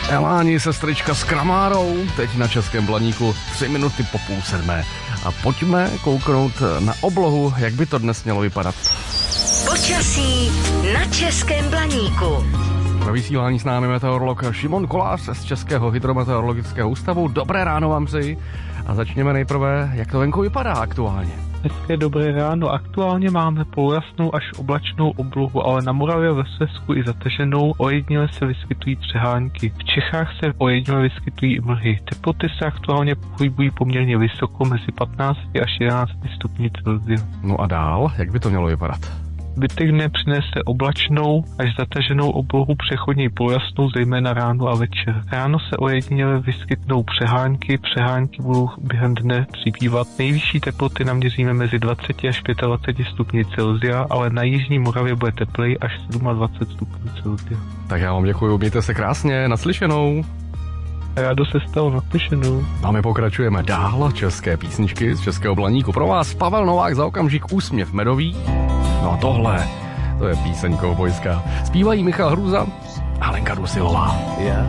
Eláni, sestrička s Kramárou, teď na Českém Blaníku 3 minuty po 6:30. A pojďme kouknout na oblohu, jak by to dnes mělo vypadat. Počasí na Českém Blaníku. Ve vysílání s námi meteorolog Šimon Kolář z Českého hydrometeorologického ústavu. Dobré ráno vám přeji. A začněme nejprve, jak to venku vypadá aktuálně. Hezké dobré ráno. Aktuálně máme polojasnou až oblačnou oblohu, ale na Moravě ve Slezsku i zataženou. Ojediněle se vyskytují přehánky. V Čechách se ojediněle vyskytují i mlhy. Teploty se aktuálně pohybují poměrně vysoko, mezi 15 až 11 stupni Celsia. No a dál, jak by to mělo vypadat? Zbytek dne přinese oblačnou až zataženou oblohu, přechodně polojasnou, zejména ráno a večer. Ráno se ojediněle vyskytnou přehánky budou během dne přibývat. Nejvyšší teploty naměříme mezi 20 až 25 stupni Celsia, ale na jižní Moravě bude tepleji až 27 stupňů Celsia. Tak já vám děkuji, mějte se krásně, naslyšenou. Rádo se stalo, naslyšenou. A my pokračujeme dál, české písničky z Českého Blaníku. Pro vás Pavel Novák, za okamžik Úsměv medový. No a tohle, to je píseň koubojská. Zpívají Michal Hruza a Lenka Dusilová. Já